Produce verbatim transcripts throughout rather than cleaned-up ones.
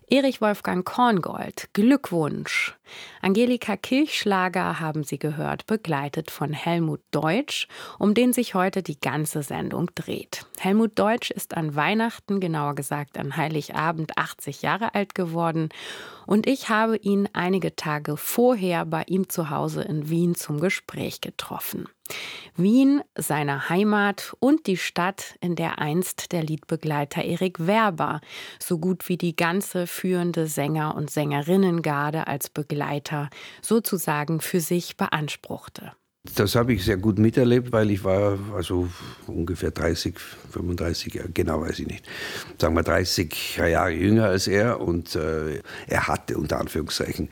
Erich Wolfgang Korngold, Glückwunsch. Angelika Kirchschlager haben Sie gehört, begleitet von Helmut Deutsch, um den sich heute die ganze Sendung dreht. Helmut Deutsch ist an Weihnachten, genauer gesagt an Heiligabend, achtzig Jahre alt geworden. Und ich habe ihn einige Tage vorher bei ihm zu Hause in Wien zum Gespräch getroffen. Wien, seine Heimat und die Stadt, in der einst der Liedbegleiter Erik Werber so gut wie die ganze führende Sänger- und Sängerinnengarde als Begleiter sozusagen für sich beanspruchte. Das habe ich sehr gut miterlebt, weil ich war also ungefähr dreißig, fünfunddreißig Jahre, genau weiß ich nicht, sagen wir dreißig Jahre jünger als er, und äh, er hatte unter Anführungszeichen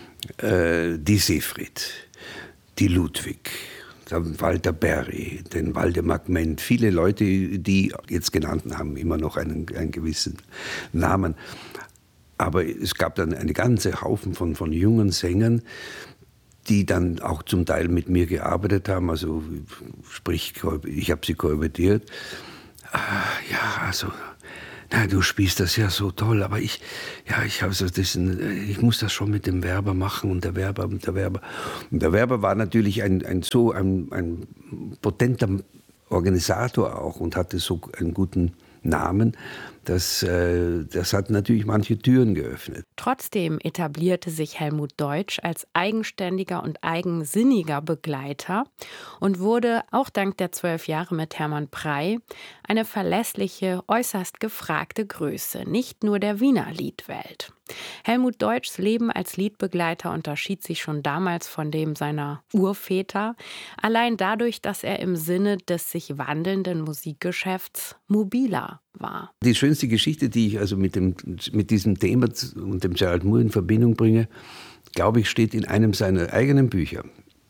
äh, die Sefrit, die Ludwig, den Walter Berry, den Waldemar Gment, viele Leute, die jetzt genannten haben immer noch einen, einen gewissen Namen. Aber es gab dann eine ganze Haufen von, von jungen Sängern, die dann auch zum Teil mit mir gearbeitet haben, also sprich, ich habe sie kohabitiert. Ah, ja, also, na, du spielst das ja so toll, aber ich, ja, ich habe so diesen, ich muss das schon mit dem Werber machen und der Werber und der Werber. Und der Werber war natürlich ein, ein so ein, ein potenter Organisator auch und hatte so einen guten Namen. Das, äh, das hat natürlich manche Türen geöffnet. Trotzdem etablierte sich Helmut Deutsch als eigenständiger und eigensinniger Begleiter und wurde, auch dank der zwölf Jahre mit Hermann Prey, eine verlässliche, äußerst gefragte Größe, nicht nur der Wiener Liedwelt. Helmut Deutschs Leben als Liedbegleiter unterschied sich schon damals von dem seiner Urväter, allein dadurch, dass er im Sinne des sich wandelnden Musikgeschäfts mobiler war. Die schönste Geschichte, die ich also mit, dem, mit diesem Thema und dem Gerald Moore in Verbindung bringe, glaube ich, steht in einem seiner eigenen Bücher.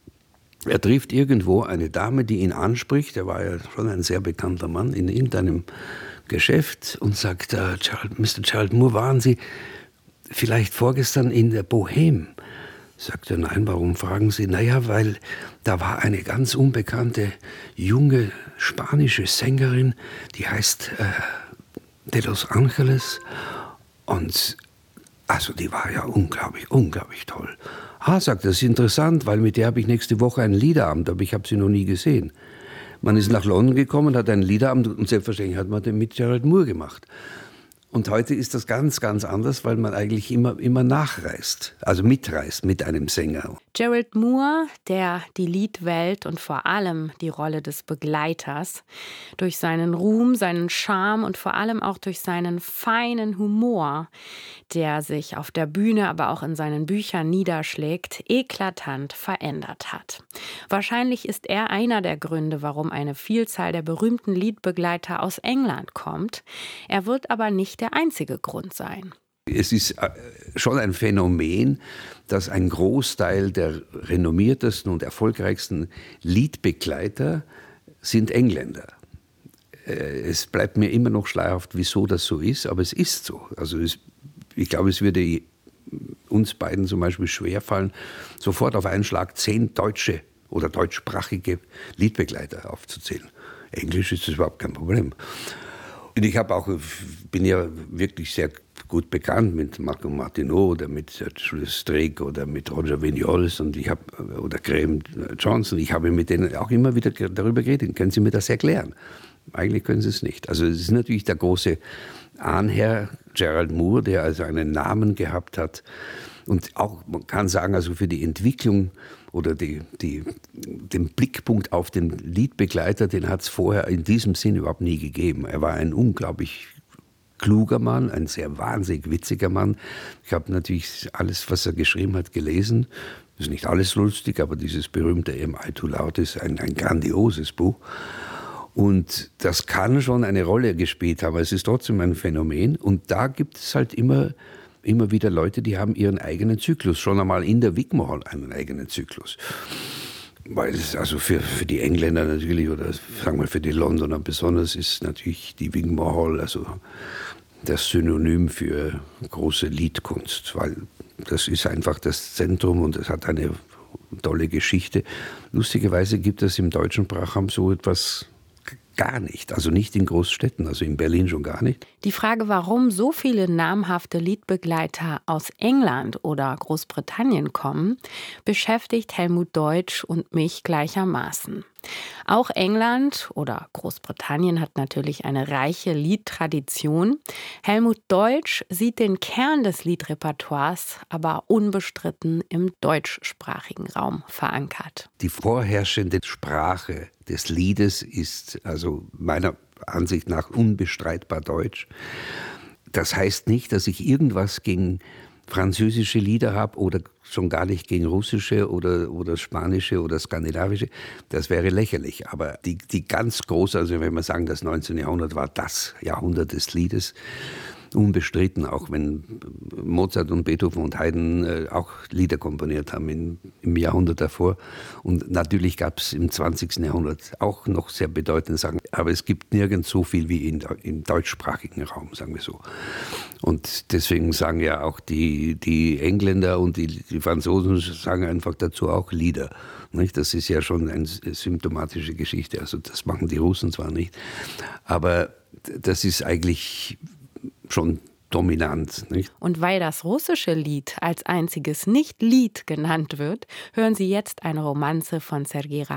Er trifft irgendwo eine Dame, die ihn anspricht, er war ja schon ein sehr bekannter Mann, in irgendeinem Geschäft, und sagt, äh, Gerald, Mister Gerald Moore, waren Sie vielleicht vorgestern in der Bohème? Sagt er, nein, warum fragen Sie? Naja, weil da war eine ganz unbekannte, junge spanische Sängerin, die heißt äh, de Los Angeles, und also die war ja unglaublich, unglaublich toll. Ah, sagt er, das ist interessant, weil mit der habe ich nächste Woche einen Liederabend, aber ich habe sie noch nie gesehen. Man ist nach London gekommen, hat einen Liederabend, und selbstverständlich hat man den mit Gerald Moore gemacht. Und heute ist das ganz, ganz anders, weil man eigentlich immer, immer nachreist, also mitreist mit einem Sänger. Gerald Moore, der die Liedwelt und vor allem die Rolle des Begleiters durch seinen Ruhm, seinen Charme und vor allem auch durch seinen feinen Humor, der sich auf der Bühne, aber auch in seinen Büchern niederschlägt, eklatant verändert hat. Wahrscheinlich ist er einer der Gründe, warum eine Vielzahl der berühmten Liedbegleiter aus England kommt. Er wird aber nicht der einzige Grund sein. Es ist schon ein Phänomen, dass ein Großteil der renommiertesten und erfolgreichsten Liedbegleiter sind Engländer. Es bleibt mir immer noch schleierhaft, wieso das so ist, aber es ist so. Also es, ich glaube, es würde uns beiden zum Beispiel schwerfallen, sofort auf einen Schlag zehn deutsche oder deutschsprachige Liedbegleiter aufzuzählen. Englisch ist das überhaupt kein Problem. Und ich habe auch, bin ja wirklich sehr gut bekannt mit Marco Martineau oder mit Julius Streeck oder mit Roger Vignoles und ich habe, oder Graham Johnson. Ich habe mit denen auch immer wieder darüber geredet. Können Sie mir das erklären? Eigentlich können Sie es nicht. Also es ist natürlich der große Ahnherr Gerald Moore, der also einen Namen gehabt hat. Und auch, man kann sagen, also für die Entwicklung oder die, die, den Blickpunkt auf den Liedbegleiter, den hat es vorher in diesem Sinn überhaupt nie gegeben. Er war ein unglaublich kluger Mann, ein sehr wahnsinnig witziger Mann. Ich habe natürlich alles, was er geschrieben hat, gelesen. Das ist nicht alles lustig, aber dieses berühmte Am I Too Loud ist ein, ein grandioses Buch. Und das kann schon eine Rolle gespielt haben. Es ist trotzdem ein Phänomen. Und da gibt es halt immer immer wieder Leute, die haben ihren eigenen Zyklus, schon einmal in der Wigmore Hall einen eigenen Zyklus. Weil es also für, für die Engländer natürlich, oder sagen wir für die Londoner besonders, ist natürlich die Wigmore Hall also das Synonym für große Liedkunst, weil das ist einfach das Zentrum und es hat eine tolle Geschichte. Lustigerweise gibt es im deutschen Sprachraum so etwas gar nicht. Also nicht in Großstädten, also in Berlin schon gar nicht. Die Frage, warum so viele namhafte Liedbegleiter aus England oder Großbritannien kommen, beschäftigt Helmut Deutsch und mich gleichermaßen. Auch England oder Großbritannien hat natürlich eine reiche Liedtradition. Helmut Deutsch sieht den Kern des Liedrepertoires aber unbestritten im deutschsprachigen Raum verankert. Die vorherrschende Sprache des Liedes ist also meiner Ansicht nach unbestreitbar Deutsch. Das heißt nicht, dass ich irgendwas gegen französische Lieder habe oder schon gar nicht gegen russische oder, oder spanische oder skandinavische. Das wäre lächerlich. Aber die, die ganz große, also wenn wir sagen, das neunzehnte Jahrhundert war das Jahrhundert des Liedes, unbestritten, auch wenn Mozart und Beethoven und Haydn äh, auch Lieder komponiert haben in, im Jahrhundert davor. Und natürlich gab es im zwanzigsten Jahrhundert auch noch sehr bedeutende Sachen. Aber es gibt nirgends so viel wie in, im deutschsprachigen Raum, sagen wir so. Und deswegen sagen ja auch die, die Engländer und die, die Franzosen sagen einfach dazu auch Lieder. Nicht? Das ist ja schon eine symptomatische Geschichte. Also das machen die Russen zwar nicht, aber das ist eigentlich schon dominant. Nicht? Und weil das russische Lied als einziges nicht Lied genannt wird, hören Sie jetzt eine Romanze von Sergei